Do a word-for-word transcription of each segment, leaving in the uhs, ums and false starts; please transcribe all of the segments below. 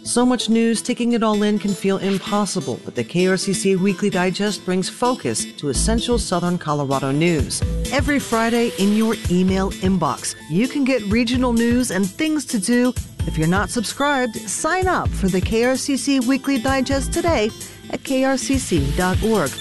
So much news, taking it all in can feel impossible, but the K R C C Weekly Digest brings focus to essential Southern Colorado news. Every Friday in your email inbox, you can get regional news and things to do. If you're not subscribed, sign up for the K R C C Weekly Digest today at k r c c dot org.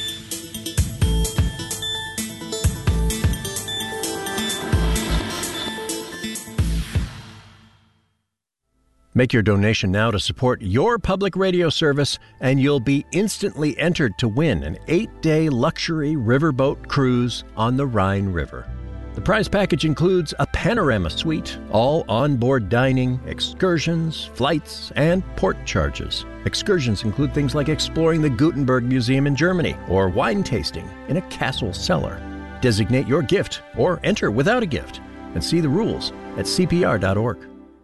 Make your donation now to support your public radio service, and you'll be instantly entered to win an eight-day luxury riverboat cruise on the Rhine River. The prize package includes a panorama suite, all onboard dining, excursions, flights, and port charges. Excursions include things like exploring the Gutenberg Museum in Germany or wine tasting in a castle cellar. Designate your gift or enter without a gift and see the rules at c p r dot org.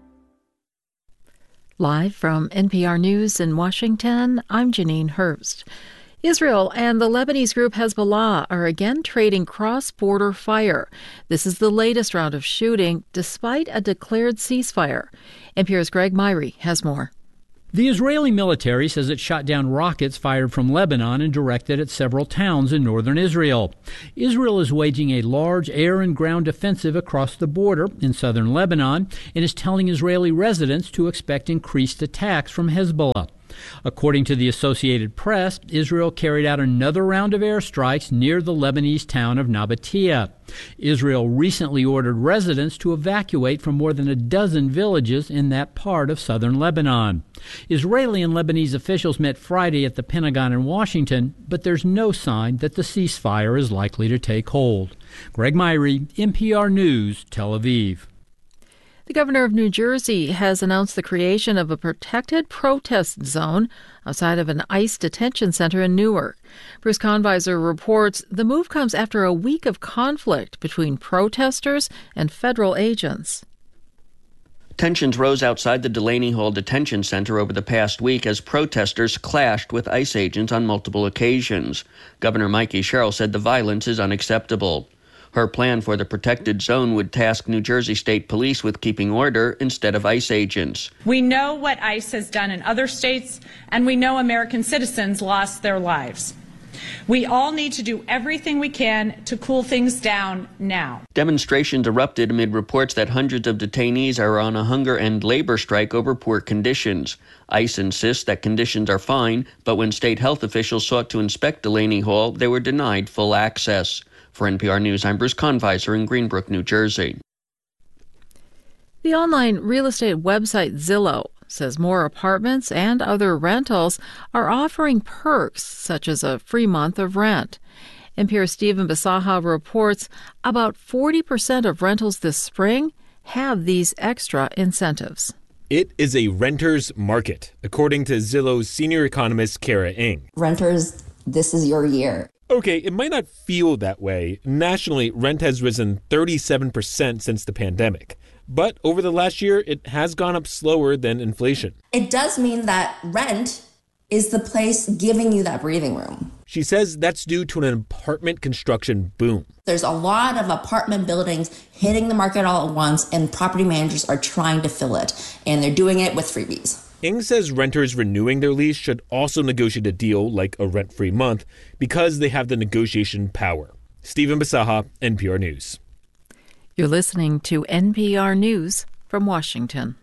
Live from N P R News in Washington, I'm Janine Herbst. Israel and the Lebanese group Hezbollah are again trading cross-border fire. This is the latest round of shooting, despite a declared ceasefire. N P R's Greg Myrie has more. The Israeli military says it shot down rockets fired from Lebanon and directed at several towns in northern Israel. Israel is waging a large air and ground offensive across the border in southern Lebanon and is telling Israeli residents to expect increased attacks from Hezbollah. According to the Associated Press, Israel carried out another round of airstrikes near the Lebanese town of Nabatea. Israel recently ordered residents to evacuate from more than a dozen villages in that part of southern Lebanon. Israeli and Lebanese officials met Friday at the Pentagon in Washington, but there's no sign that the ceasefire is likely to take hold. Greg Myrie, N P R News, Tel Aviv. The governor of New Jersey has announced the creation of a protected protest zone outside of an ICE detention center in Newark. Bruce Conviser reports the move comes after a week of conflict between protesters and federal agents. Tensions rose outside the Delaney Hall Detention Center over the past week as protesters clashed with ICE agents on multiple occasions. Governor Mikey Sherrill said the violence is unacceptable. Her plan for the protected zone would task New Jersey State Police with keeping order instead of ICE agents. We know what ICE has done in other states, and we know American citizens lost their lives. We all need to do everything we can to cool things down now. Demonstrations erupted amid reports that hundreds of detainees are on a hunger and labor strike over poor conditions. ICE insists that conditions are fine, but when state health officials sought to inspect Delaney Hall, they were denied full access. For N P R News, I'm Bruce Conviser in Greenbrook, New Jersey. The online real estate website Zillow says more apartments and other rentals are offering perks such as a free month of rent. N P R's Stephen Bisaha reports about forty percent of rentals this spring have these extra incentives. It is a renter's market, according to Zillow's senior economist Kara Ng. Renters, this is your year. Okay, it might not feel that way. Nationally, rent has risen thirty-seven percent since the pandemic. But over the last year, it has gone up slower than inflation. It does mean that rent is the place giving you that breathing room. She says that's due to an apartment construction boom. There's a lot of apartment buildings hitting the market all at once, and property managers are trying to fill it, and they're doing it with freebies. Ng says renters renewing their lease should also negotiate a deal like a rent-free month because they have the negotiation power. Stephen Bisaha, N P R News. You're listening to N P R News from Washington.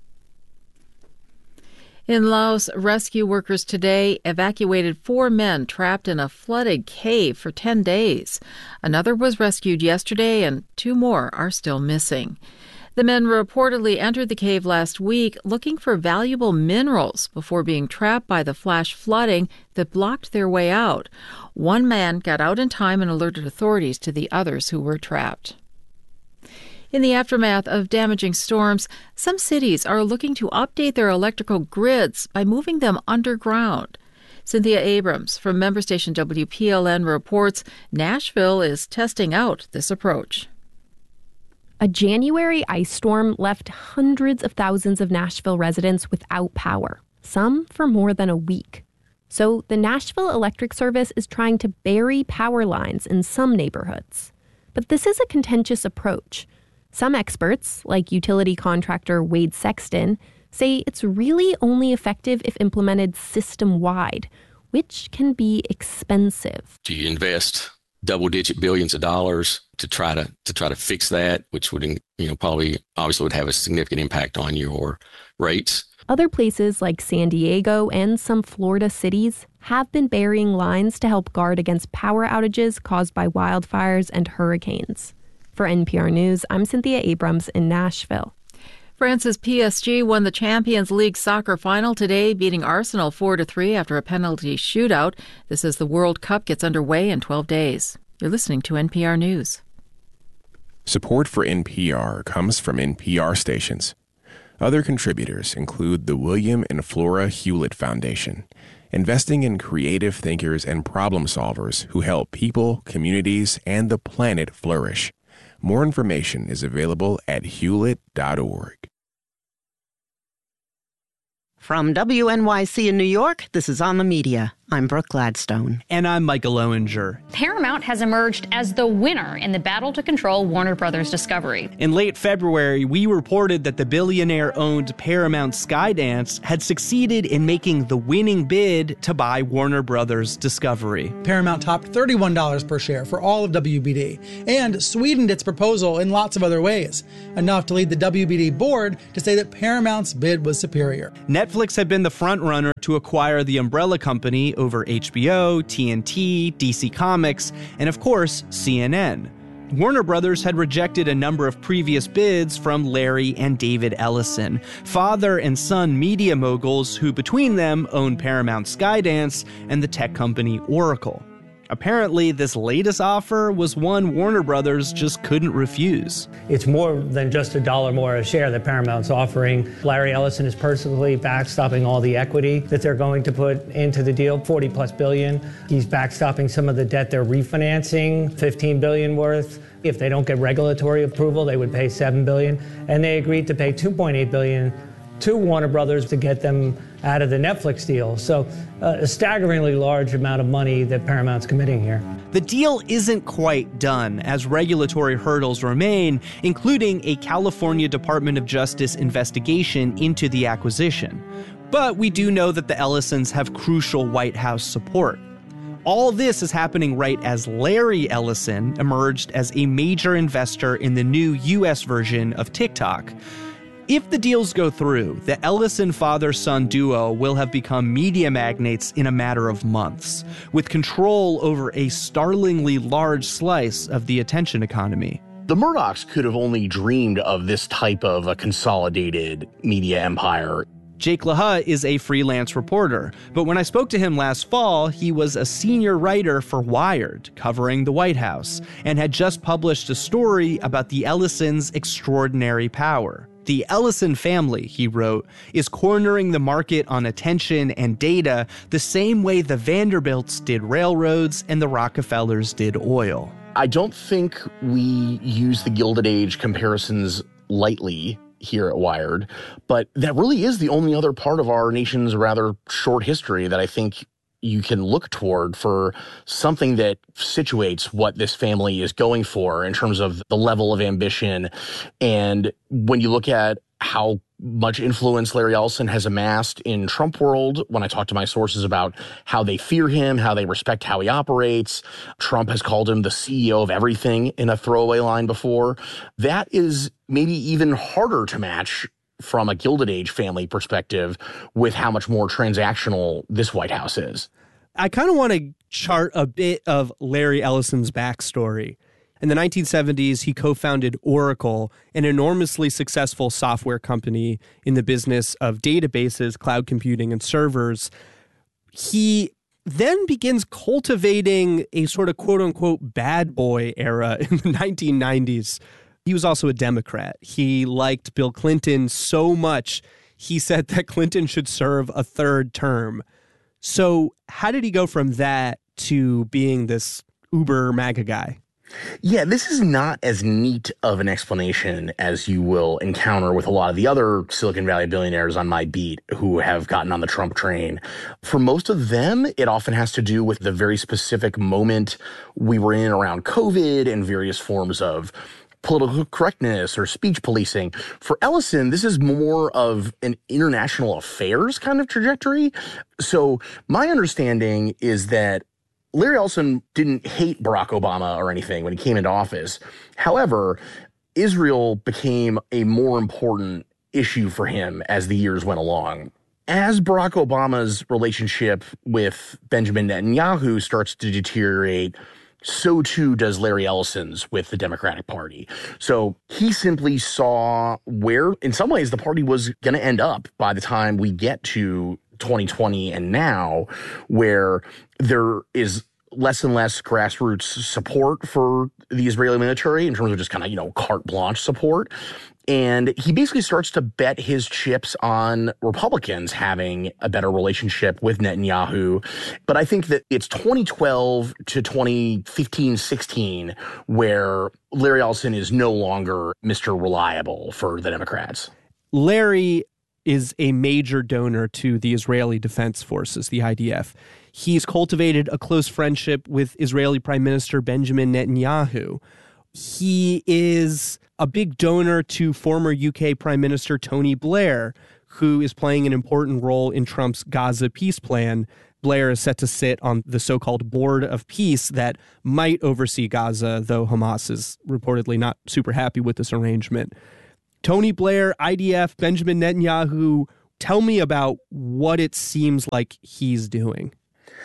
In Laos, rescue workers today evacuated four men trapped in a flooded cave for ten days. Another was rescued yesterday, and two more are still missing. The men reportedly entered the cave last week looking for valuable minerals before being trapped by the flash flooding that blocked their way out. One man got out in time and alerted authorities to the others who were trapped. In the aftermath of damaging storms, some cities are looking to update their electrical grids by moving them underground. Cynthia Abrams from member station W P L N reports Nashville is testing out this approach. A January ice storm left hundreds of thousands of Nashville residents without power, some for more than a week. So the Nashville Electric Service is trying to bury power lines in some neighborhoods. But this is a contentious approach. Some experts, like utility contractor Wade Sexton, say it's really only effective if implemented system-wide, which can be expensive. Do you invest double-digit billions of dollars to try to to try to fix that, which would, you know, probably obviously would have a significant impact on your rates? Other places like San Diego and some Florida cities have been burying lines to help guard against power outages caused by wildfires and hurricanes. For N P R News, I'm Cynthia Abrams in Nashville. France's P S G won the Champions League soccer final today, beating Arsenal four to three after a penalty shootout. This as the World Cup gets underway in twelve days. You're listening to N P R News. Support for N P R comes from N P R stations. Other contributors include the William and Flora Hewlett Foundation, investing in creative thinkers and problem solvers who help people, communities, and the planet flourish. More information is available at hewlett dot org. From W N Y C in New York, this is On the Media. I'm Brooke Gladstone. And I'm Michael Owinger. Paramount has emerged as the winner in the battle to control Warner Brothers Discovery. In late February, we reported that the billionaire-owned Paramount Skydance had succeeded in making the winning bid to buy Warner Brothers Discovery. Paramount topped thirty-one dollars per share for all of W B D and sweetened its proposal in lots of other ways, enough to lead the W B D board to say that Paramount's bid was superior. Netflix had been the front-runner to acquire the umbrella company over H B O, T N T, D C Comics, and of course, C N N. Warner Brothers had rejected a number of previous bids from Larry and David Ellison, father and son media moguls who between them own Paramount Skydance and the tech company Oracle. Apparently, this latest offer was one Warner Brothers just couldn't refuse. It's more than just a dollar more a share that Paramount's offering. Larry Ellison is personally backstopping all the equity that they're going to put into the deal, forty plus billion. He's backstopping some of the debt they're refinancing, fifteen billion worth. If they don't get regulatory approval, they would pay seven billion. And they agreed to pay two point eight billion to Warner Brothers to get them out of the Netflix deal. So uh, a staggeringly large amount of money that Paramount's committing here. The deal isn't quite done, as regulatory hurdles remain, including a California Department of Justice investigation into the acquisition. But we do know that the Ellisons have crucial White House support. All this is happening right as Larry Ellison emerged as a major investor in the new U S version of TikTok. If the deals go through, the Ellison father-son duo will have become media magnates in a matter of months, with control over a startlingly large slice of the attention economy. The Murdochs could have only dreamed of this type of a consolidated media empire. Jake LaHaye is a freelance reporter, but when I spoke to him last fall, he was a senior writer for Wired, covering the White House, and had just published a story about the Ellisons' extraordinary power. The Ellison family, he wrote, is cornering the market on attention and data the same way the Vanderbilts did railroads and the Rockefellers did oil. I don't think we use the Gilded Age comparisons lightly here at Wired, but that really is the only other part of our nation's rather short history that I think you can look toward for something that situates what this family is going for in terms of the level of ambition. And when you look at how much influence Larry Ellison has amassed in Trump world, when I talk to my sources about how they fear him, how they respect how he operates, Trump has called him the C E O of everything in a throwaway line before. That is maybe even harder to match from a Gilded Age family perspective with how much more transactional this White House is. I kind of want to chart a bit of Larry Ellison's backstory. In the nineteen seventies, he co-founded Oracle, an enormously successful software company in the business of databases, cloud computing, and servers. He then begins cultivating a sort of quote-unquote bad boy era in the nineteen nineties. He was also a Democrat. He liked Bill Clinton so much, he said that Clinton should serve a third term. So how did he go from that to being this uber MAGA guy? Yeah, this is not as neat of an explanation as you will encounter with a lot of the other Silicon Valley billionaires on my beat who have gotten on the Trump train. For most of them, it often has to do with the very specific moment we were in around COVID and various forms of political correctness or speech policing. For Ellison, this is more of an international affairs kind of trajectory. So my understanding is that Larry Ellison didn't hate Barack Obama or anything when he came into office. However, Israel became a more important issue for him as the years went along. As Barack Obama's relationship with Benjamin Netanyahu starts to deteriorate, so too does Larry Ellison's with the Democratic Party. So he simply saw where, in some ways, the party was going to end up by the time we get to twenty twenty and now, where there is less and less grassroots support for the Israeli military in terms of just kind of, you know, carte blanche support. And he basically starts to bet his chips on Republicans having a better relationship with Netanyahu. But I think that it's twenty twelve to twenty fifteen, sixteen where Larry Ellison is no longer Mister Reliable for the Democrats. Larry is a major donor to the Israeli Defense Forces, the I D F. He's cultivated a close friendship with Israeli Prime Minister Benjamin Netanyahu. He is a big donor to former U K Prime Minister Tony Blair, who is playing an important role in Trump's Gaza peace plan. Blair is set to sit on the so-called Board of Peace that might oversee Gaza, though Hamas is reportedly not super happy with this arrangement. Tony Blair, I D F, Benjamin Netanyahu, tell me about what it seems like he's doing.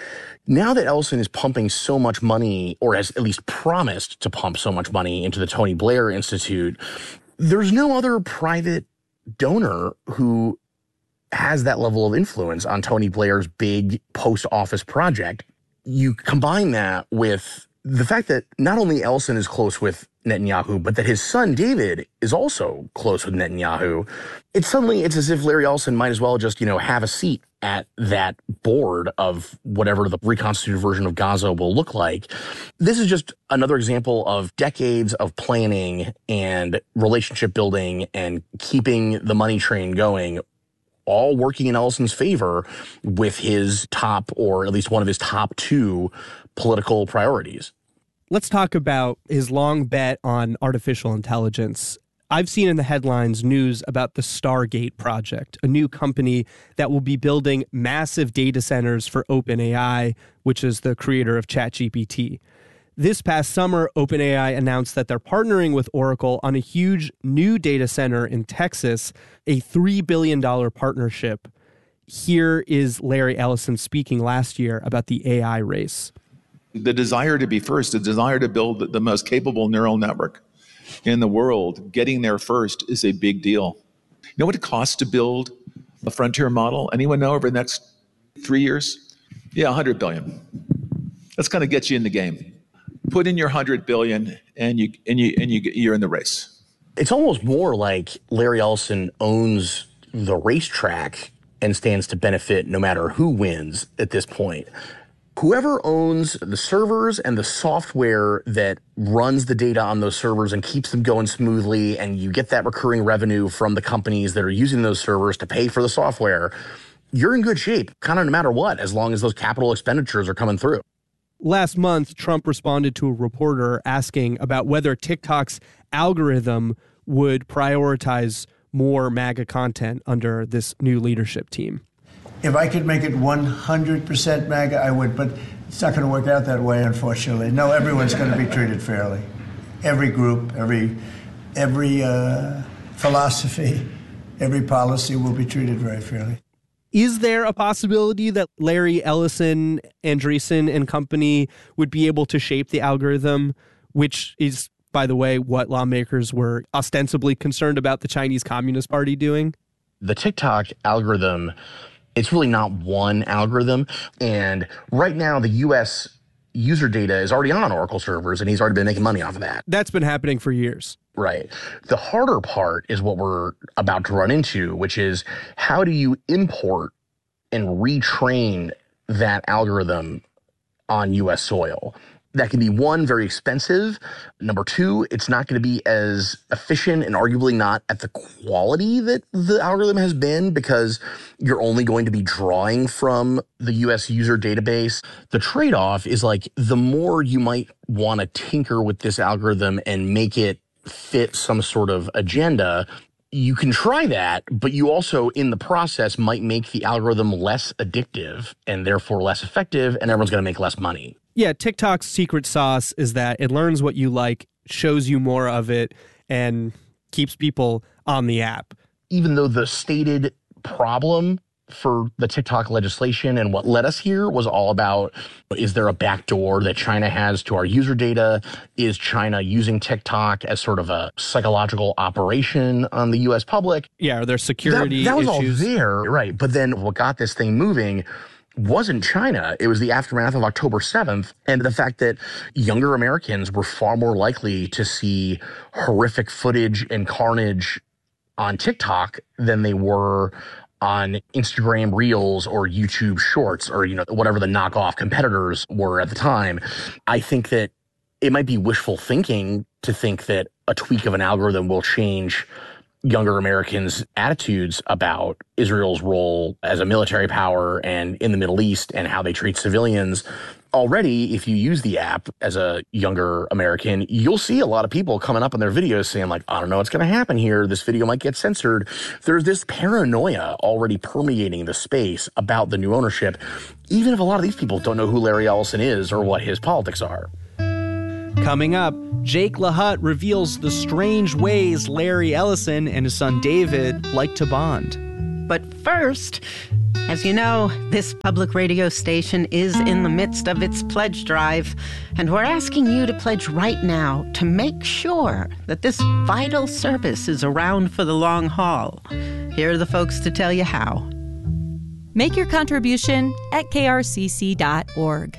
Now that Ellison is pumping so much money, or has at least promised to pump so much money into the Tony Blair Institute, there's no other private donor who has that level of influence on Tony Blair's big post office project. You combine that with the fact that not only Ellison is close with Netanyahu, but that his son David is also close with Netanyahu. It's suddenly, it's as if Larry Ellison might as well just, you know, have a seat at that board of whatever the reconstituted version of Gaza will look like. This is just another example of decades of planning and relationship building and keeping the money train going, all working in Ellison's favor with his top, or at least one of his top two political priorities. Let's talk about his long bet on artificial intelligence. I've seen in the headlines news about the Stargate project, a new company that will be building massive data centers for OpenAI, which is the creator of ChatGPT. This past summer, OpenAI announced that they're partnering with Oracle on a huge new data center in Texas, a three billion dollars partnership. Here is Larry Ellison speaking last year about the A I race. The desire to be first, the desire to build the most capable neural network in the world, getting there first is a big deal. You know what it costs to build a frontier model? Anyone know over the next three years? Yeah, one hundred billion. That's going to get you in the game. Put in your one hundred billion and you and you and you you're in the race. It's almost more like Larry Ellison owns the racetrack and stands to benefit no matter who wins at this point. Whoever owns the servers and the software that runs the data on those servers and keeps them going smoothly, and you get that recurring revenue from the companies that are using those servers to pay for the software, you're in good shape, kind of no matter what, as long as those capital expenditures are coming through. Last month, Trump responded to a reporter asking about whether TikTok's algorithm would prioritize more MAGA content under this new leadership team. If I could make it one hundred percent MAGA, I would, but it's not going to work out that way, unfortunately. No, everyone's going to be treated fairly. Every group, every every uh, philosophy, every policy will be treated very fairly. Is there a possibility that Larry Ellison, Andreessen, and company would be able to shape the algorithm, which is, by the way, what lawmakers were ostensibly concerned about the Chinese Communist Party doing? The TikTok algorithm, it's really not one algorithm. And right now, the U S user data is already on Oracle servers, and he's already been making money off of that. That's been happening for years. Right. The harder part is what we're about to run into, which is how do you import and retrain that algorithm on U S soil? That can be, one, very expensive. Number two, it's not going to be as efficient and arguably not at the quality that the algorithm has been, because you're only going to be drawing from the U S user database. The trade-off is, like, the more you might want to tinker with this algorithm and make it fit some sort of agenda, you can try that, but you also, in the process, might make the algorithm less addictive and therefore less effective, and everyone's going to make less money. Yeah, TikTok's secret sauce is that it learns what you like, shows you more of it, and keeps people on the app. Even though the stated problem for the TikTok legislation and what led us here was all about, is there a backdoor that China has to our user data? Is China using TikTok as sort of a psychological operation on the U S public? Yeah, are there security that, that was issues? all there, right. But then what got this thing moving wasn't China. It was the aftermath of October seventh and the fact that younger Americans were far more likely to see horrific footage and carnage on TikTok than they were on Instagram Reels or YouTube Shorts or, you know, whatever the knockoff competitors were at the time. I think that it might be wishful thinking to think that a tweak of an algorithm will change younger Americans' attitudes about Israel's role as a military power and in the Middle East and how they treat civilians. Already, if you use the app as a younger American, you'll see a lot of people coming up in their videos saying, like, I don't know what's going to happen here. This video might get censored. There's this paranoia already permeating the space about the new ownership, even if a lot of these people don't know who Larry Ellison is or what his politics are. Coming up, Jake LaHutte reveals the strange ways Larry Ellison and his son David like to bond. But first, as you know, this public radio station is in the midst of its pledge drive, and we're asking you to pledge right now to make sure that this vital service is around for the long haul. Here are the folks to tell you how. Make your contribution at K R C C dot org.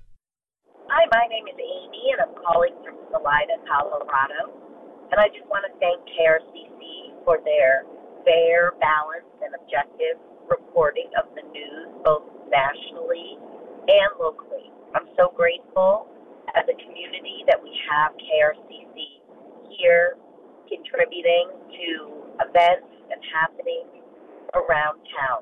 Hi, my name is Amy, and I'm calling from Salida, Colorado. And I just want to thank K R C C for their fair, balanced, and objective reporting of the news, both nationally and locally. I'm so grateful as a community that we have K R C C here contributing to events and happenings around town.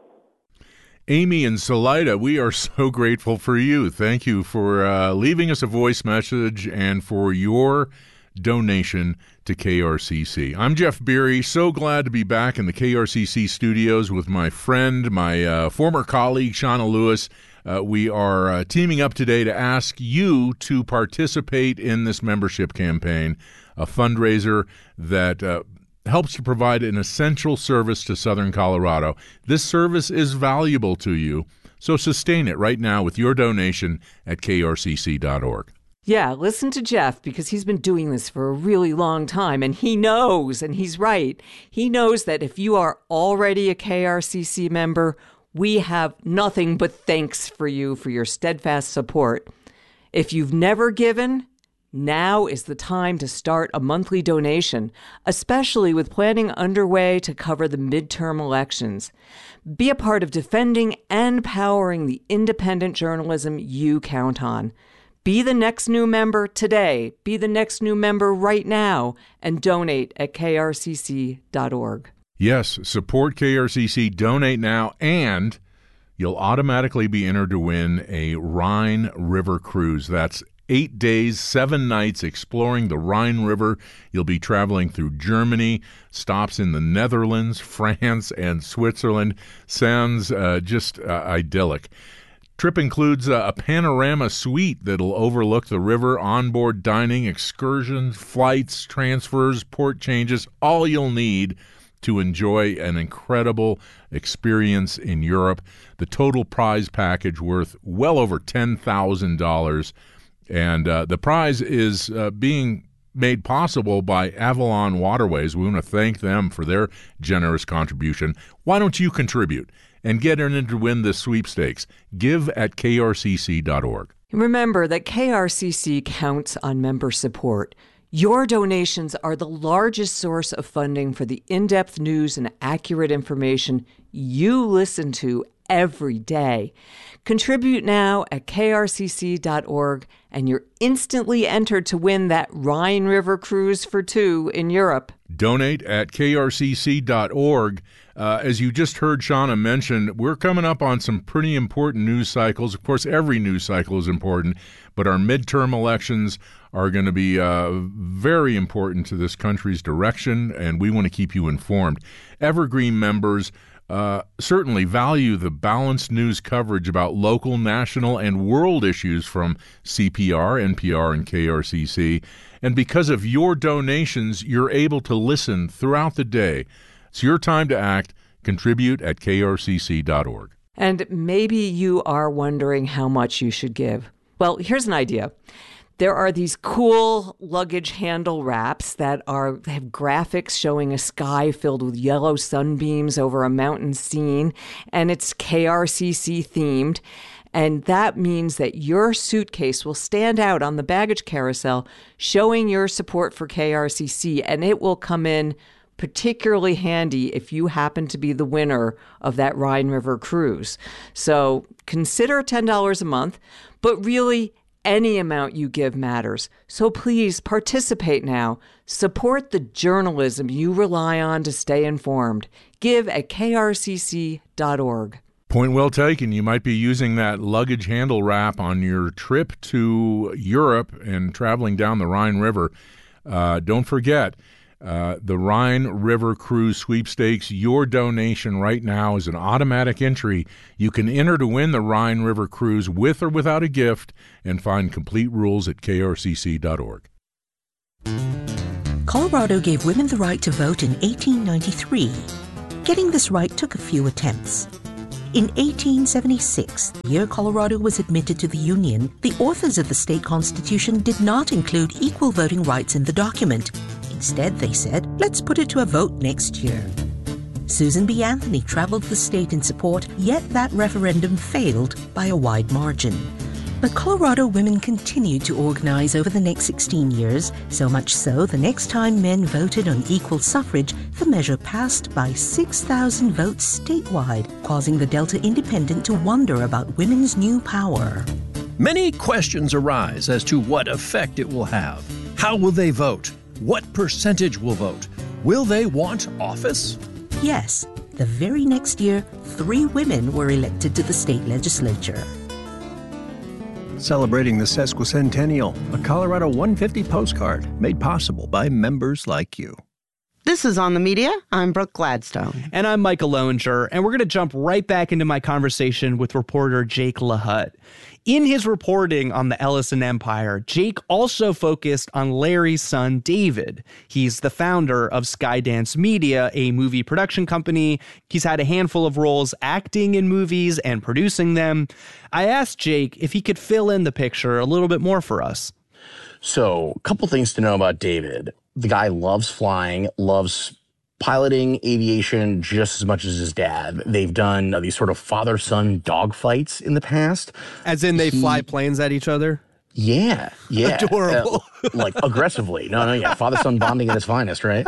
Amy in Salida, we are so grateful for you. Thank you for uh, leaving us a voice message and for your donation to K R C C. I'm Jeff Beery. So glad to be back in the K R C C studios with my friend, my uh, former colleague, Shauna Lewis. Uh, we are uh, teaming up today to ask you to participate in this membership campaign, a fundraiser that uh, helps to provide an essential service to Southern Colorado. This service is valuable to you, so sustain it right now with your donation at K R C C dot org. Yeah, listen to Jeff, because he's been doing this for a really long time, and he knows, and he's right, he knows that if you are already a K R C C member, we have nothing but thanks for you for your steadfast support. If you've never given, now is the time to start a monthly donation, especially with planning underway to cover the midterm elections. Be a part of defending and powering the independent journalism you count on. Be the next new member today. Be the next new member right now and donate at K R C C dot org. Yes, support K R C C, donate now, and you'll automatically be entered to win a Rhine River cruise. That's eight days, seven nights exploring the Rhine River. You'll be traveling through Germany, stops in the Netherlands, France, and Switzerland. Sounds uh, just uh, idyllic. Trip includes a panorama suite that'll overlook the river, onboard dining, excursions, flights, transfers, port changes, all you'll need to enjoy an incredible experience in Europe. The total prize package worth well over ten thousand dollars. And uh, the prize is uh, being made possible by Avalon Waterways. We want to thank them for their generous contribution. Why don't you contribute and get in to win this sweepstakes? Give at K R C C dot org. Remember that K R C C counts on member support. Your donations are the largest source of funding for the in-depth news and accurate information you listen to every day. Contribute now at K R C C dot org, and you're instantly entered to win that Rhine River cruise for two in Europe. Donate at K R C C dot org. Uh, as you just heard Shauna mention, we're coming up on some pretty important news cycles. Of course, every news cycle is important, but our midterm elections are going to be uh, very important to this country's direction, and we want to keep you informed. Evergreen members Uh, certainly value the balanced news coverage about local, national, and world issues from C P R, N P R, and K R C C. And because of your donations, you're able to listen throughout the day. It's your time to act. Contribute at K R C C dot org. And maybe you are wondering how much you should give. Well, here's an idea. There are these cool luggage handle wraps that are have graphics showing a sky filled with yellow sunbeams over a mountain scene, and it's K R C C themed. And that means that your suitcase will stand out on the baggage carousel, showing your support for K R C C, and it will come in particularly handy if you happen to be the winner of that Rhine River cruise. So consider ten dollars a month, but really, any amount you give matters. So please participate now. Support the journalism you rely on to stay informed. Give at K R C C dot org. Point well taken. You might be using that luggage handle wrap on your trip to Europe and traveling down the Rhine River. Uh, don't forget, Uh, the Rhine River Cruise Sweepstakes. Your donation right now is an automatic entry. You can enter to win the Rhine River Cruise with or without a gift, and find complete rules at K R C C dot org. Colorado gave women the right to vote in eighteen ninety-three. Getting this right took a few attempts. In eighteen seventy-six, the year Colorado was admitted to the Union, the authors of the state constitution did not include equal voting rights in the document. Instead, they said, let's put it to a vote next year. Susan B. Anthony traveled the state in support, yet that referendum failed by a wide margin. But Colorado women continued to organize over the next sixteen years, so much so the next time men voted on equal suffrage, the measure passed by six thousand votes statewide, causing the Delta Independent to wonder about women's new power. Many questions arise as to what effect it will have. How will they vote? What percentage will vote? Will they want office? Yes, the very next year, three women were elected to the state legislature. Celebrating the sesquicentennial, a Colorado one fifty postcard made possible by members like you. This is On the Media. I'm Brooke Gladstone. And I'm Michael Lowinger, and we're going to jump right back into my conversation with reporter Jake LaHut. In his reporting on the Ellison Empire, Jake also focused on Larry's son, David. He's the founder of Skydance Media, a movie production company. He's had a handful of roles acting in movies and producing them. I asked Jake if he could fill in the picture a little bit more for us. So, a couple things to know about David. The guy loves flying, loves piloting aviation just as much as his dad. They've done uh, these sort of father-son dogfights in the past. As in they he, fly planes at each other? Yeah, yeah. Adorable. Uh, like aggressively. No, no, yeah. Father-son bonding at its finest, right?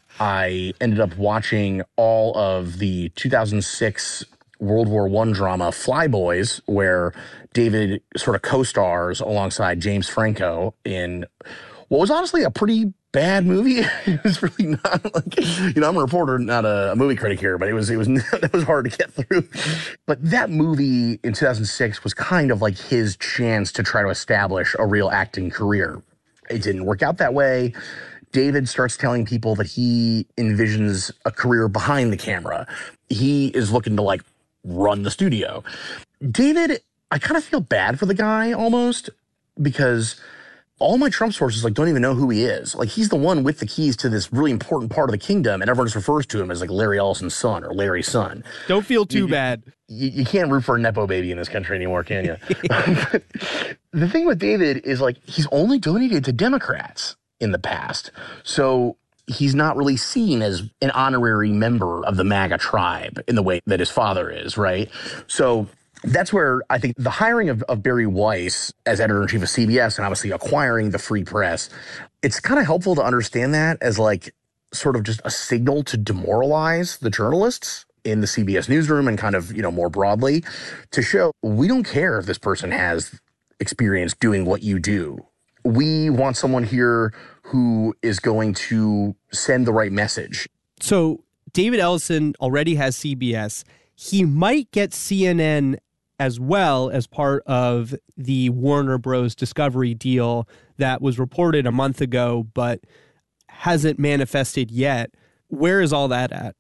I ended up watching all of the two thousand six World War One drama Flyboys, where David sort of co-stars alongside James Franco in what was honestly a pretty bad movie. It was really not like, you know, I'm a reporter, not a, a movie critic here, but it was, it was, it was hard to get through. But that movie in two thousand six was kind of like his chance to try to establish a real acting career. It didn't work out that way. David starts telling people that he envisions a career behind the camera. He is looking to like run the studio. David, I kind of feel bad for the guy almost, because all my Trump sources like don't even know who he is. Like, he's the one with the keys to this really important part of the kingdom, and everyone just refers to him as like Larry Ellison's son or Larry's son. Don't feel too you, bad. You, you can't root for a Nepo baby in this country anymore, can you? But the thing with David is like he's only donated to Democrats in the past. So he's not really seen as an honorary member of the MAGA tribe in the way that his father is, right? So that's where I think the hiring of, of Barry Weiss as editor-in-chief of C B S and obviously acquiring the Free Press, it's kind of helpful to understand that as like sort of just a signal to demoralize the journalists, in the C B S newsroom and kind of, you know, more broadly to show we don't care if this person has experience doing what you do. We want someone here who is going to send the right message. So David Ellison already has C B S. He might get C N N as well as part of the Warner Bros. Discovery deal that was reported a month ago, but hasn't manifested yet. Where is all that at?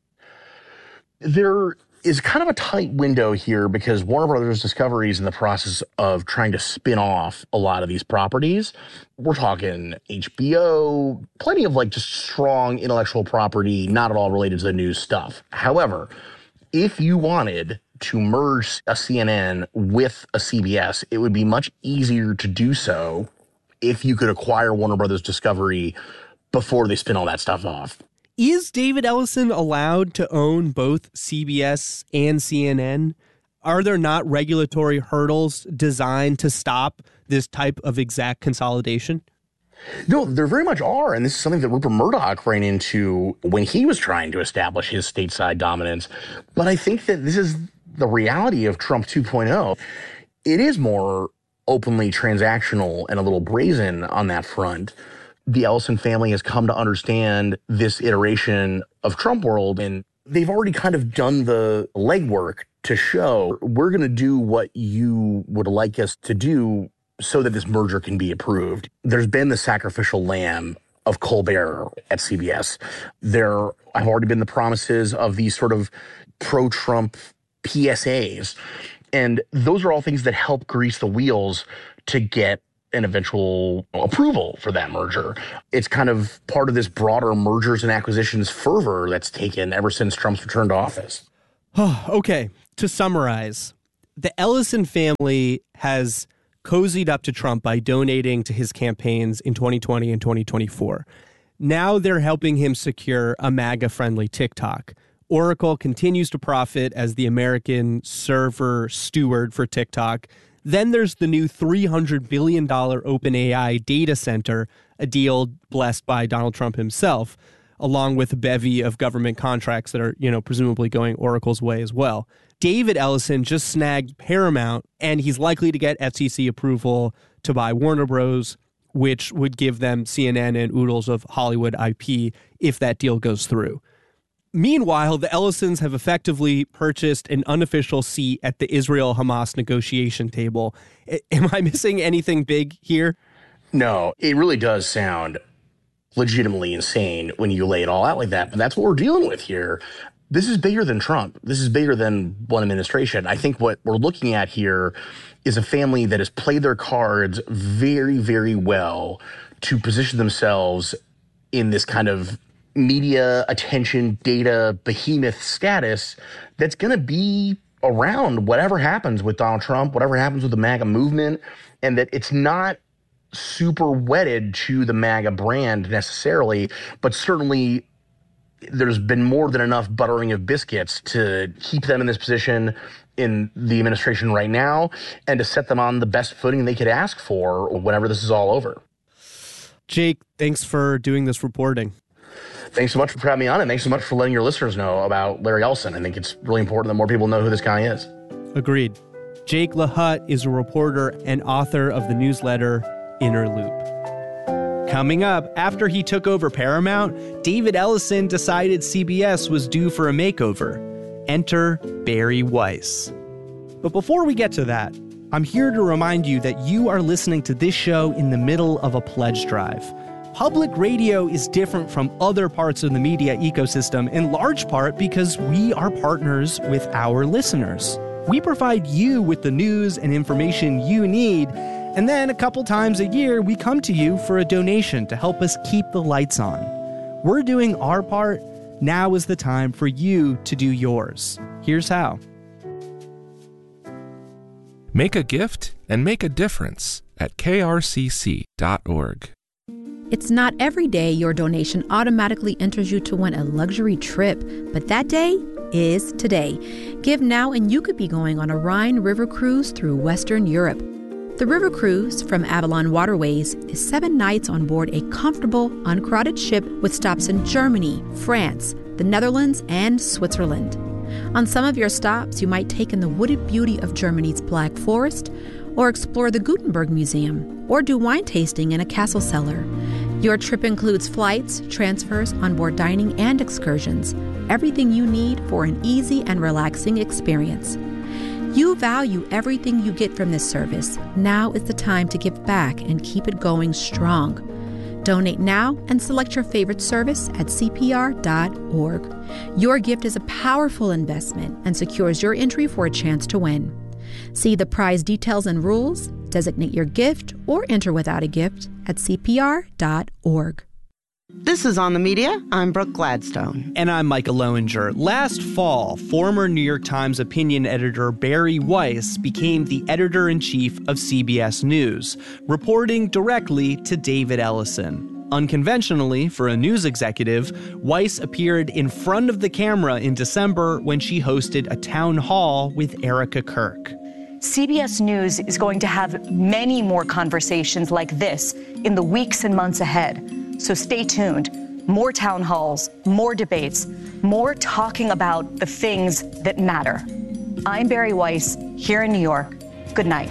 There is kind of a tight window here because Warner Brothers Discovery is in the process of trying to spin off a lot of these properties. We're talking H B O, plenty of like just strong intellectual property, not at all related to the news stuff. However, if you wanted to merge a C N N with a C B S, it would be much easier to do so if you could acquire Warner Brothers Discovery before they spin all that stuff off. Is David Ellison allowed to own both C B S and C N N? Are there not regulatory hurdles designed to stop this type of exact consolidation? No, there very much are. And this is something that Rupert Murdoch ran into when he was trying to establish his stateside dominance. But I think that this is the reality of Trump two point oh. It is more openly transactional and a little brazen on that front. The Ellison family has come to understand this iteration of Trump world, and they've already kind of done the legwork to show we're going to do what you would like us to do so that this merger can be approved. There's been the sacrificial lamb of Colbert at C B S. There have already been the promises of these sort of pro-Trump P S As. And those are all things that help grease the wheels to get an eventual approval for that merger. It's kind of part of this broader mergers and acquisitions fervor that's taken ever since Trump's return to office. Okay, to summarize, the Ellison family has cozied up to Trump by donating to his campaigns in twenty twenty and twenty twenty-four. Now they're helping him secure a MAGA-friendly TikTok. Oracle continues to profit as the American server steward for TikTok. Then there's the new three hundred billion dollars OpenAI data center, a deal blessed by Donald Trump himself, along with a bevy of government contracts that are, you know, presumably going Oracle's way as well. David Ellison just snagged Paramount, and he's likely to get F C C approval to buy Warner Bros., which would give them C N N and oodles of Hollywood I P if that deal goes through. Meanwhile, the Ellisons have effectively purchased an unofficial seat at the Israel-Hamas negotiation table. I- am I missing anything big here? No, it really does sound legitimately insane when you lay it all out like that. But that's what we're dealing with here. This is bigger than Trump. This is bigger than one administration. I think what we're looking at here is a family that has played their cards very, very well to position themselves in this kind of media attention data behemoth status that's going to be around whatever happens with Donald Trump, whatever happens with the MAGA movement, and that it's not super wedded to the MAGA brand necessarily, but certainly there's been more than enough buttering of biscuits to keep them in this position in the administration right now and to set them on the best footing they could ask for whenever this is all over. Jake, thanks for doing this reporting. Thanks so much for having me on, and thanks so much for letting your listeners know about Larry Ellison. I think it's really important that more people know who this guy is. Agreed. Jake LaHutte is a reporter and author of the newsletter Inner Loop. Coming up, after he took over Paramount, David Ellison decided C B S was due for a makeover. Enter Bari Weiss. But before we get to that, I'm here to remind you that you are listening to this show in the middle of a pledge drive. Public radio is different from other parts of the media ecosystem in large part because we are partners with our listeners. We provide you with the news and information you need, and then a couple times a year we come to you for a donation to help us keep the lights on. We're doing our part. Now is the time for you to do yours. Here's how. Make a gift and make a difference at K R C C dot org. It's not every day your donation automatically enters you to win a luxury trip, but that day is today. Give now and you could be going on a Rhine River cruise through Western Europe. The river cruise from Avalon Waterways is seven nights on board a comfortable, uncrowded ship with stops in Germany, France, the Netherlands, and Switzerland. On some of your stops, you might take in the wooded beauty of Germany's Black Forest, or explore the Gutenberg Museum, or do wine tasting in a castle cellar. Your trip includes flights, transfers, onboard dining, and excursions. Everything you need for an easy and relaxing experience. You value everything you get from this service. Now is the time to give back and keep it going strong. Donate now and select your favorite service at C P R dot org. Your gift is a powerful investment and secures your entry for a chance to win. See the prize details and rules, designate your gift, or enter without a gift at C P R dot org. This is On the Media. I'm Brooke Gladstone. And I'm Micah Loewinger. Last fall, former New York Times opinion editor Bari Weiss became the editor-in-chief of C B S News, reporting directly to David Ellison. Unconventionally, for a news executive, Weiss appeared in front of the camera in December when she hosted a town hall with Erica Kirk. C B S News is going to have many more conversations like this in the weeks and months ahead. So stay tuned. More town halls, more debates, more talking about the things that matter. I'm Bari Weiss, here in New York. Good night.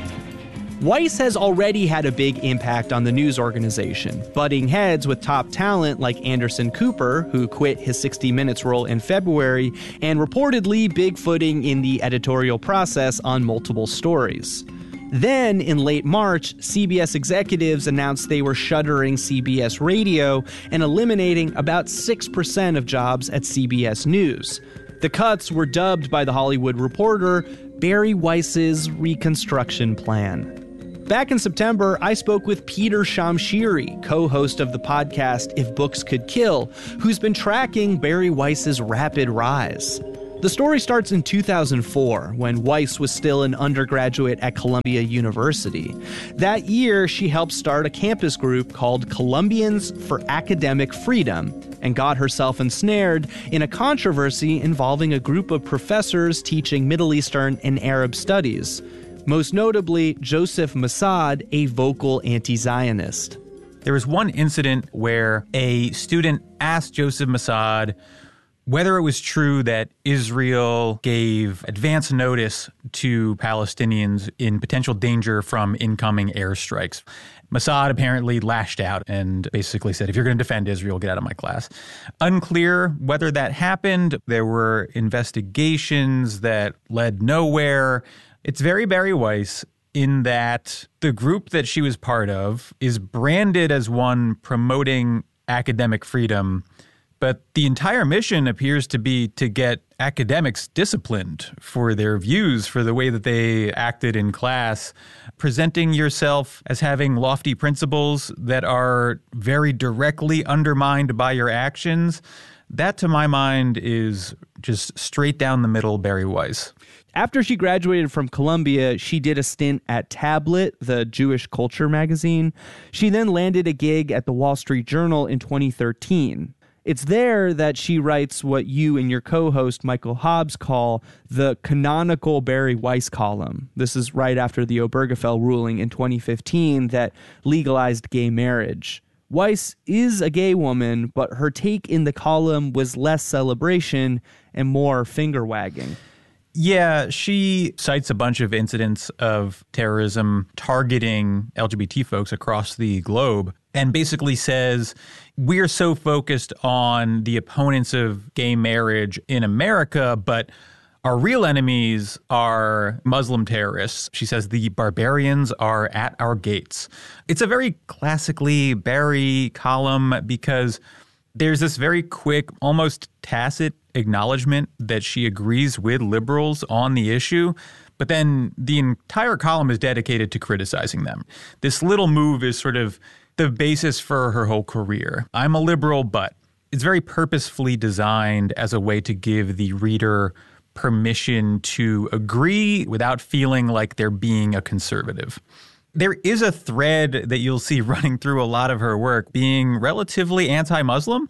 Weiss has already had a big impact on the news organization, butting heads with top talent like Anderson Cooper, who quit his sixty minutes role in February, and reportedly bigfooting in the editorial process on multiple stories. Then, in late March, C B S executives announced they were shuttering C B S Radio and eliminating about six percent of jobs at C B S News. The cuts were dubbed by The Hollywood Reporter Bari Weiss's reconstruction plan. Back in September, I spoke with Peter Shamshiri, co-host of the podcast If Books Could Kill, who's been tracking Bari Weiss's rapid rise. The story starts in two thousand four, when Weiss was still an undergraduate at Columbia University. That year, she helped start a campus group called Columbians for Academic Freedom and got herself ensnared in a controversy involving a group of professors teaching Middle Eastern and Arab studies. Most notably, Joseph Massad, a vocal anti-Zionist. There was one incident where a student asked Joseph Massad whether it was true that Israel gave advance notice to Palestinians in potential danger from incoming airstrikes. Massad apparently lashed out and basically said, if you're going to defend Israel, get out of my class. Unclear whether that happened. There were investigations that led nowhere. It's very Bari Weiss in that the group that she was part of is branded as one promoting academic freedom, but the entire mission appears to be to get academics disciplined for their views, for the way that they acted in class. Presenting yourself as having lofty principles that are very directly undermined by your actions, that to my mind is just straight down the middle Bari Weiss. After she graduated from Columbia, she did a stint at Tablet, the Jewish culture magazine. She then landed a gig at the Wall Street Journal in twenty thirteen. It's there that she writes what you and your co-host Michael Hobbs call the canonical Bari Weiss column. This is right after the Obergefell ruling in twenty fifteen that legalized gay marriage. Weiss is a gay woman, but her take in the column was less celebration and more finger-wagging. Yeah, she cites a bunch of incidents of terrorism targeting L G B T folks across the globe and basically says, we're so focused on the opponents of gay marriage in America, but our real enemies are Muslim terrorists. She says the barbarians are at our gates. It's a very classically Bari column because there's this very quick, almost tacit acknowledgement that she agrees with liberals on the issue, but then the entire column is dedicated to criticizing them. This little move is sort of the basis for her whole career. I'm a liberal, but it's very purposefully designed as a way to give the reader permission to agree without feeling like they're being a conservative. There is a thread that you'll see running through a lot of her work being relatively anti-Muslim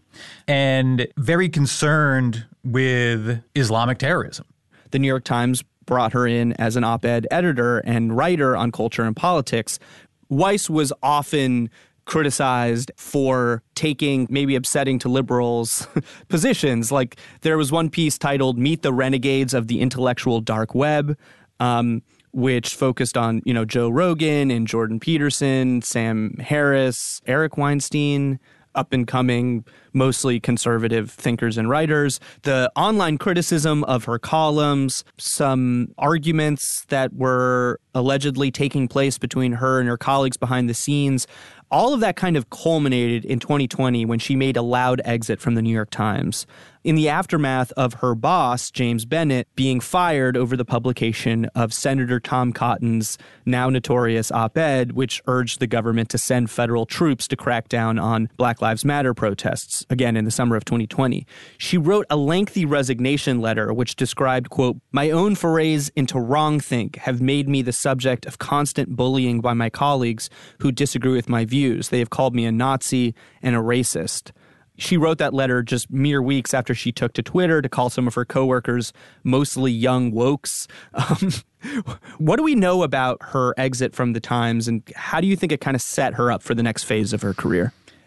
and very concerned with Islamic terrorism. The New York Times brought her in as an op-ed editor and writer on culture and politics. Weiss was often criticized for taking maybe upsetting to liberals positions. Like there was one piece titled Meet the Renegades of the Intellectual Dark Web, um, which focused on, you know, Joe Rogan and Jordan Peterson, Sam Harris, Eric Weinstein, up and coming, mostly conservative thinkers and writers, the online criticism of her columns, some arguments that were allegedly taking place between her and her colleagues behind the scenes. All of that kind of culminated in twenty twenty when she made a loud exit from the New York Times. In the aftermath of her boss, James Bennet, being fired over the publication of Senator Tom Cotton's now notorious op-ed, which urged the government to send federal troops to crack down on Black Lives Matter protests, again in the summer of twenty twenty. She wrote a lengthy resignation letter which described, quote, "My own forays into wrongthink have made me the subject of constant bullying by my colleagues who disagree with my views. They have called me a Nazi and a racist." She wrote that letter just mere weeks after she took to Twitter to call some of her coworkers mostly young wokes. Um, what do we know about her exit from the Times, and how do you think it kind of set her up for the next phase of her career?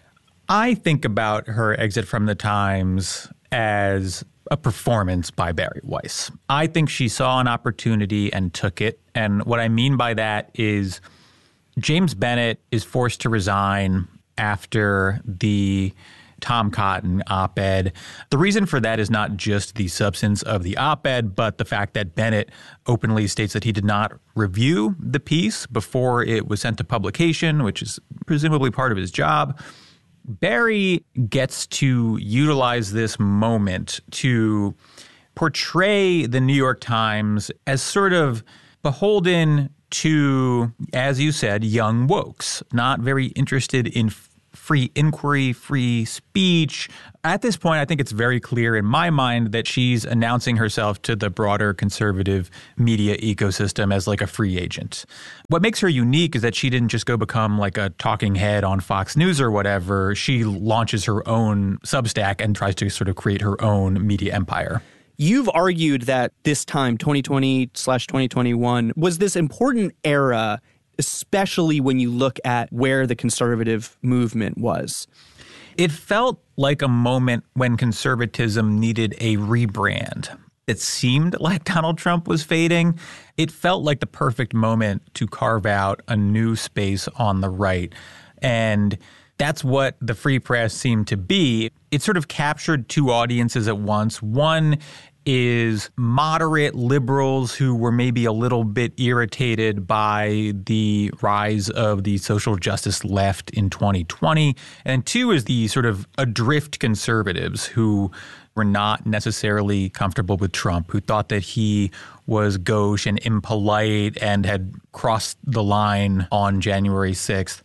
I think about her exit from the Times as a performance by Bari Weiss. I think she saw an opportunity and took it. And what I mean by that is James Bennet is forced to resign after the Tom Cotton op-ed. The reason for that is not just the substance of the op-ed, but the fact that Bennet openly states that he did not review the piece before it was sent to publication, which is presumably part of his job. Bari gets to utilize this moment to portray the New York Times as sort of beholden to, as you said, young wokes, not very interested in free inquiry, free speech. At this point, I think it's very clear in my mind that she's announcing herself to the broader conservative media ecosystem as like a free agent. What makes her unique is that she didn't just go become like a talking head on Fox News or whatever. She launches her own Substack and tries to sort of create her own media empire. You've argued that this time, twenty twenty slash twenty twenty-one, was this important era, especially when you look at where the conservative movement was. It felt like a moment when conservatism needed a rebrand. It seemed like Donald Trump was fading. It felt like the perfect moment to carve out a new space on the right. And that's what the Free Press seemed to be. It sort of captured two audiences at once. One is moderate liberals who were maybe a little bit irritated by the rise of the social justice left in twenty twenty. And two is the sort of adrift conservatives who were not necessarily comfortable with Trump, who thought that he was gauche and impolite and had crossed the line on January sixth.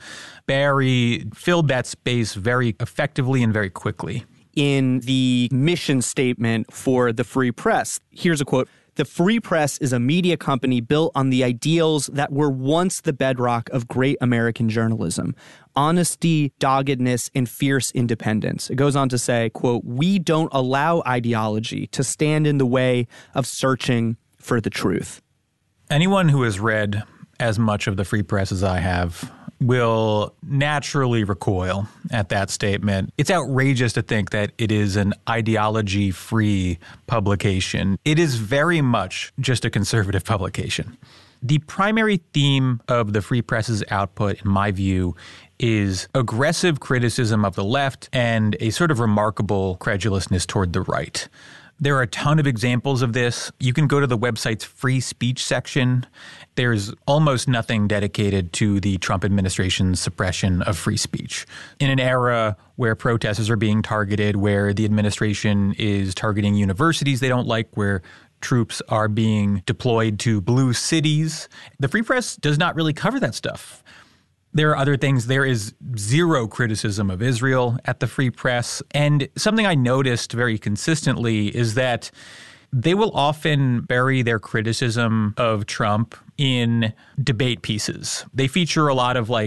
Bari filled that space very effectively and very quickly. In the mission statement for the Free Press, here's a quote. "The Free Press is a media company built on the ideals that were once the bedrock of great American journalism: honesty, doggedness, and fierce independence." It goes on to say, quote, "We don't allow ideology to stand in the way of searching for the truth." Anyone who has read as much of the Free Press as I have will naturally recoil at that statement. It's outrageous to think that it is an ideology-free publication. It is very much just a conservative publication. The primary theme of the Free Press's output, in my view, is aggressive criticism of the left and a sort of remarkable credulousness toward the right. There are a ton of examples of this. You can go to the website's free speech section. There's almost nothing dedicated to the Trump administration's suppression of free speech. In an era where protesters are being targeted, where the administration is targeting universities they don't like, where troops are being deployed to blue cities, the Free Press does not really cover that stuff. There are other things. There is zero criticism of Israel at the Free Press. And something I noticed very consistently is that they will often bury their criticism of Trump in debate pieces. They feature a lot of like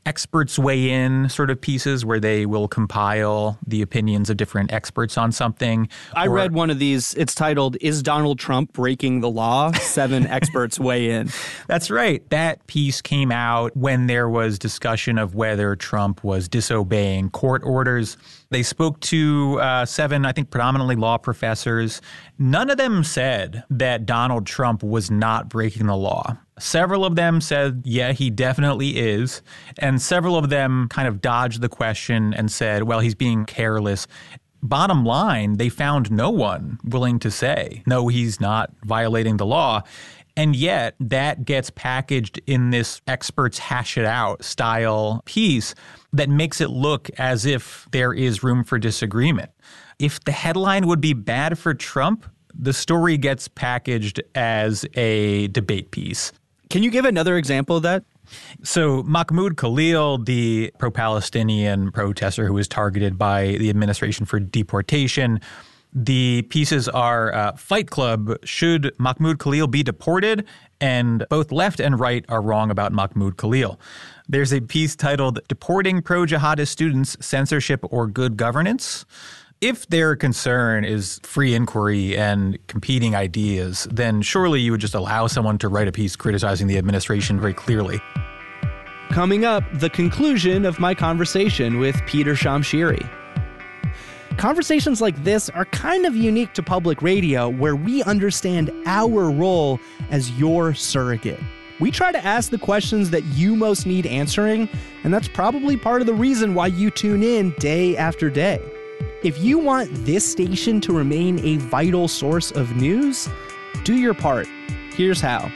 experts weigh in sort of pieces where they will compile the opinions of different experts on something. I or, read one of these. It's titled, "Is Donald Trump Breaking the Law? Seven Experts Weigh In." That's right. That piece came out when there was discussion of whether Trump was disobeying court orders. They spoke to uh, seven, I think, predominantly law professors. None of them said that Donald Trump was not breaking the law. Several of them said, yeah, he definitely is. And several of them kind of dodged the question and said, well, he's being careless. Bottom line, they found no one willing to say, no, he's not violating the law. And yet that gets packaged in this experts hash it out style piece that makes it look as if there is room for disagreement. If the headline would be bad for Trump, the story gets packaged as a debate piece. Can you give another example of that? So Mahmoud Khalil, the pro-Palestinian protester who was targeted by the administration for deportation, the pieces are uh, Fight Club, should Mahmoud Khalil be deported? And both left and right are wrong about Mahmoud Khalil. There's a piece titled Deporting Pro-Jihadist Students, Censorship or Good Governance. If their concern is free inquiry and competing ideas, then surely you would just allow someone to write a piece criticizing the administration very clearly. Coming up, the conclusion of my conversation with Peter Shamshiri. Conversations like this are kind of unique to public radio, where we understand our role as your surrogate. We try to ask the questions that you most need answering, and that's probably part of the reason why you tune in day after day. If you want this station to remain a vital source of news, do your part. Here's how.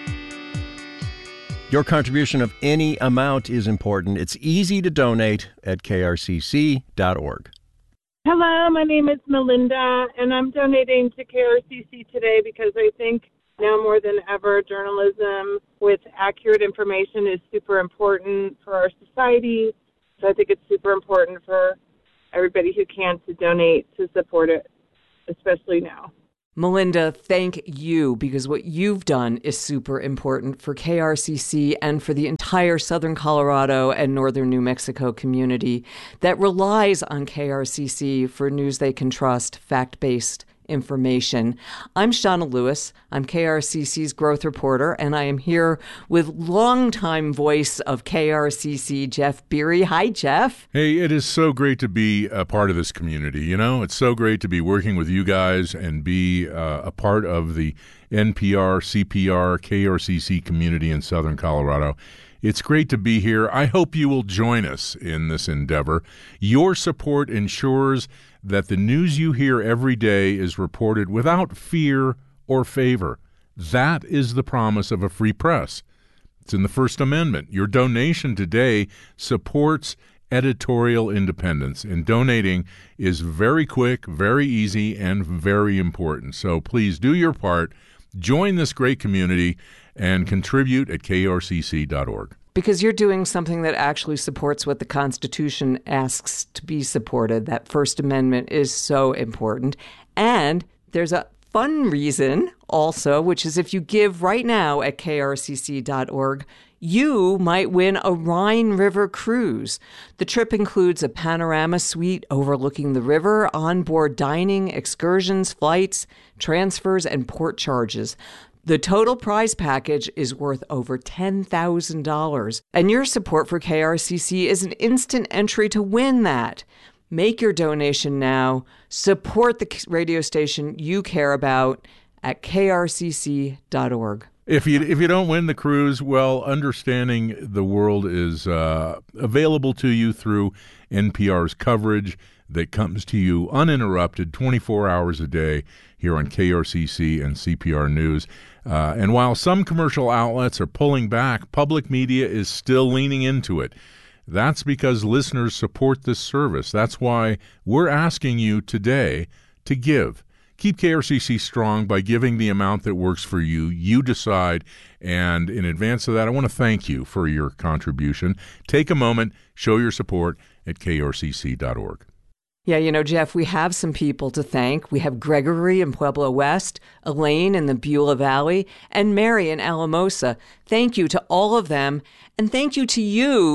Your contribution of any amount is important. It's easy to donate at K R C C dot org. Hello, my name is Melinda, and I'm donating to K R C C today because I think now more than ever, journalism with accurate information is super important for our society. So I think it's super important for everybody who can to donate to support it, especially now. Melinda, thank you, because what you've done is super important for K R C C and for the entire Southern Colorado and Northern New Mexico community that relies on K R C C for news they can trust, fact-based information. I'm Shauna Lewis. I'm K R C C's growth reporter, and I am here with longtime voice of K R C C, Jeff Beery. Hi, Jeff. Hey, it is so great to be a part of this community. You know, it's so great to be working with you guys and be uh, a part of the N P R, C P R, K R C C community in Southern Colorado. It's great to be here. I hope you will join us in this endeavor. Your support ensures that the news you hear every day is reported without fear or favor. That is the promise of a free press. It's in the First Amendment. Your donation today supports editorial independence, and donating is very quick, very easy, and very important. So please do your part. Join this great community and contribute at K R C C dot org. Because you're doing something that actually supports what the Constitution asks to be supported. That First Amendment is so important. And there's a fun reason also, which is if you give right now at K R C C dot org, you might win a Rhine River cruise. The trip includes a panorama suite overlooking the river, onboard dining, excursions, flights, transfers, and port charges. The total prize package is worth over ten thousand dollars, and your support for K R C C is an instant entry to win that. Make your donation now. Support the radio station you care about at K R C C dot org. If you if you don't win the cruise, well, Understanding the World is uh, available to you through N P R's coverage that comes to you uninterrupted twenty-four hours a day here on K R C C and C P R News. Uh, and while some commercial outlets are pulling back, public media is still leaning into it. That's because listeners support this service. That's why we're asking you today to give. Keep K R C C strong by giving the amount that works for you. You decide. And in advance of that, I want to thank you for your contribution. Take a moment, show your support at K R C C dot org. Yeah, you know, Jeff, we have some people to thank. We have Gregory in Pueblo West, Elaine in the Beulah Valley, and Mary in Alamosa. Thank you to all of them. And thank you to you,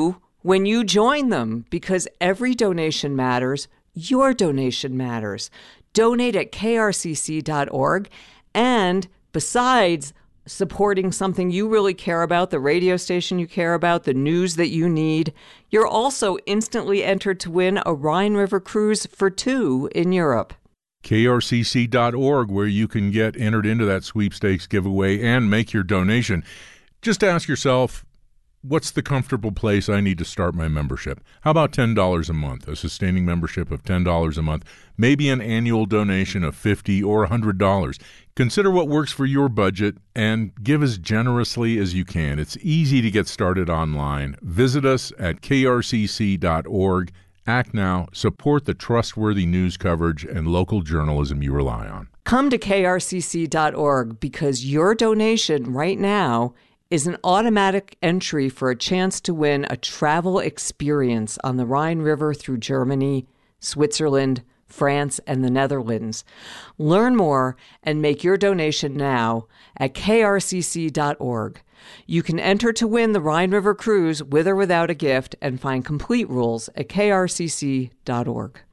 when you join them, because every donation matters. Your donation matters. Donate at K R C C dot org. And besides supporting something you really care about, the radio station you care about, the news that you need, you're also instantly entered to win a Rhine River cruise for two in Europe. K R C C dot org, where you can get entered into that sweepstakes giveaway and make your donation. Just ask yourself, what's the comfortable place I need to start my membership? How about ten dollars a month, a sustaining membership of ten dollars a month, maybe an annual donation of fifty dollars or one hundred dollars. Consider what works for your budget and give as generously as you can. It's easy to get started online. Visit us at K R C C dot org. Act now. Support the trustworthy news coverage and local journalism you rely on. Come to K R C C dot org because your donation right now is an automatic entry for a chance to win a travel experience on the Rhine River through Germany, Switzerland, France, and the Netherlands. Learn more and make your donation now at K R C C dot org. You can enter to win the Rhine River cruise with or without a gift and find complete rules at K R C C dot org.